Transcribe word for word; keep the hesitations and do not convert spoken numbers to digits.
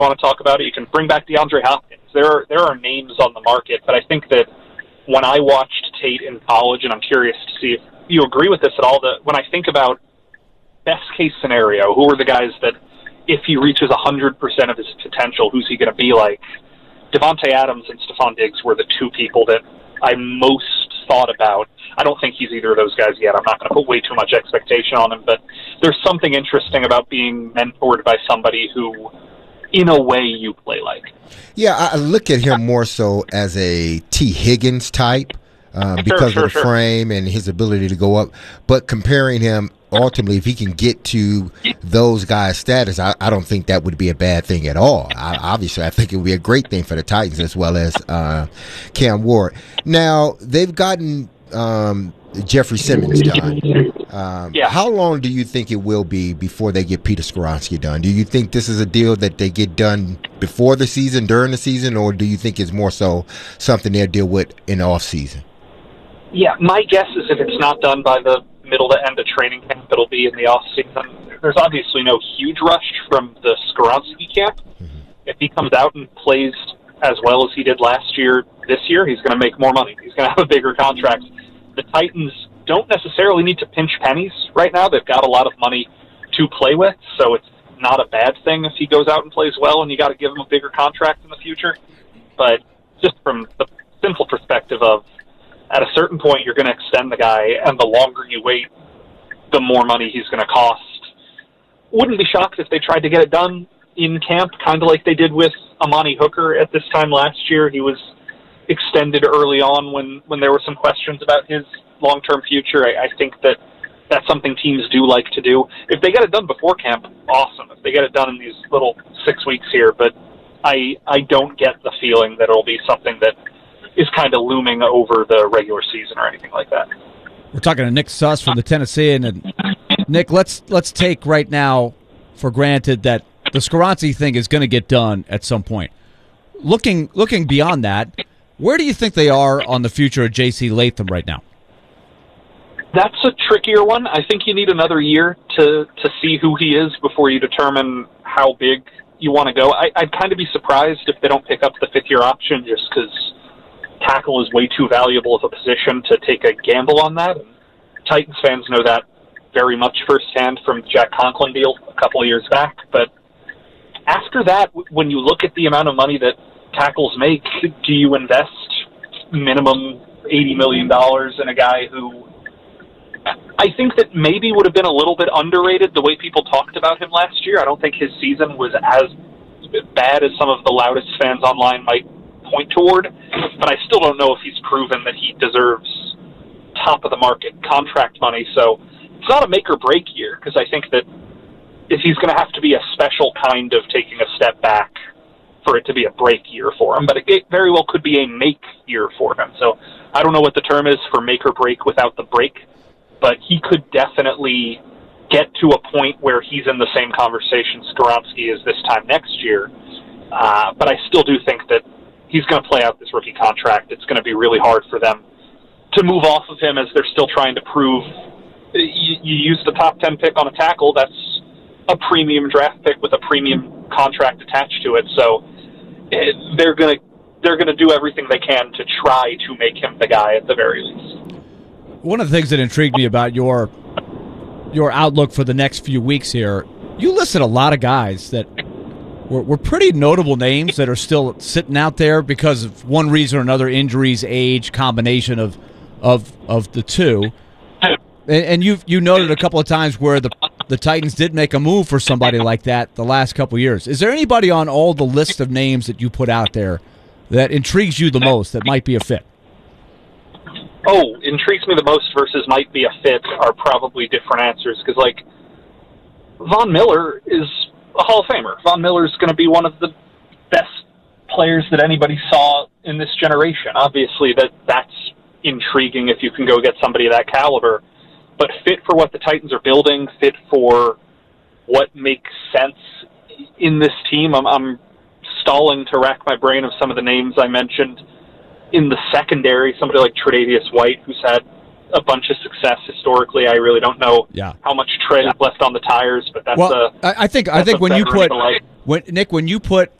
want to talk about it, you can bring back DeAndre Hopkins. There are, there are names on the market, but I think that when I watched Tate in college, and I'm curious to see if you agree with this at all, that when I think about best case scenario, who are the guys that if he reaches one hundred percent of his potential, who's he going to be like? Devontae Adams and Stephon Diggs were the two people that I most thought about. I don't think he's either of those guys yet. I'm not going to put way too much expectation on him, but there's something interesting about being mentored by somebody who, in a way, you play like. Yeah, I look at him more so as a T. Higgins type um, sure, because sure, of the sure. frame and his ability to go up. But comparing him, ultimately, if he can get to those guys' status, I, I don't think that would be a bad thing at all. I, obviously, I think it would be a great thing for the Titans as well as uh, Cam Ward. Now, they've gotten um, Jeffrey Simmons done. Um, yeah. How long do you think it will be before they get Peter Skoronski done? Do you think this is a deal that they get done before the season, during the season, or do you think it's more so something they'll deal with in the off season? Yeah, my guess is if it's not done by the middle to end of training camp, it'll be in the off season. There's obviously no huge rush from the Skoronski camp. Mm-hmm. If he comes out and plays as well as he did last year, this year, he's going to make more money. He's going to have a bigger contract. The Titans don't necessarily need to pinch pennies right now. They've got a lot of money to play with, so it's not a bad thing if he goes out and plays well, and you got to give him a bigger contract in the future. But just from the simple perspective of, at a certain point, you're going to extend the guy, and the longer you wait, the more money he's going to cost. Wouldn't be shocked if they tried to get it done in camp, kind of like they did with Amani Hooker at this time last year. He was extended early on when, when there were some questions about his long-term future. I, I think that that's something teams do like to do. If they get it done before camp, awesome. If they get it done in these little six weeks here, but I I don't get the feeling that it'll be something that is kind of looming over the regular season or anything like that. We're talking to Nick Suss from the Tennessean, and Nick, let's let's take right now for granted that the Skoronski thing is going to get done at some point. Looking looking beyond that, where do you think they are on the future of J C Latham right now? That's a trickier one. I think you need another year to, to see who he is before you determine how big you want to go. I, I'd kind of be surprised if they don't pick up the fifth-year option just because tackle is way too valuable of a position to take a gamble on that. And Titans fans know that very much firsthand from Jack Conklin deal a couple of years back. But after that, when you look at the amount of money that tackles make, do you invest minimum eighty million dollars in a guy who I think that maybe would have been a little bit underrated the way people talked about him last year? I don't think his season was as bad as some of the loudest fans online might point toward, but I still don't know if he's proven that he deserves top-of-the-market contract money. So it's not a make-or-break year, because I think that if he's going to have to be a special kind of taking a step back for it to be a break year for him, but it very well could be a make year for him. So I don't know what the term is for make or break without the break, but he could definitely get to a point where he's in the same conversation Skoronski is this time next year. Uh, but I still do think that he's going to play out this rookie contract. It's going to be really hard for them to move off of him as they're still trying to prove you, you use the top ten pick on a tackle. That's a premium draft pick with a premium contract attached to it. So it, they're going to they're going to do everything they can to try to make him the guy at the very least. One of the things that intrigued me about your your outlook for the next few weeks here, you listed a lot of guys that were, were pretty notable names that are still sitting out there because of one reason or another, injuries, age, combination of of of the two. And, and you you noted a couple of times where the the Titans did make a move for somebody like that the last couple of years. Is there anybody on all the list of names that you put out there that intrigues you the most that might be a fit? Oh, intrigues me the most versus might be a fit are probably different answers, because, like, Von Miller is a Hall of Famer. Von Miller is going to be one of the best players that anybody saw in this generation. Obviously, that that's intriguing if you can go get somebody of that caliber, but fit for what the Titans are building, fit for what makes sense in this team. I'm, I'm stalling to rack my brain of some of the names I mentioned in the secondary, somebody like Tre'Davious White, who's had a bunch of success historically. I really don't know yeah. how much tread is left on the tires, but that's well, a. I think that's I think when you put like. When Nick, when you put